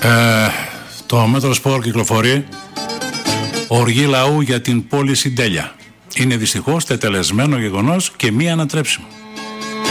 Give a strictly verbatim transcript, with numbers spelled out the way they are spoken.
Ε, το μέτρο σπορ κυκλοφορεί. Οργή λαού για την πόλη Συντέλεια. Είναι δυστυχώς τετελεσμένο γεγονός και μη ανατρέψιμο.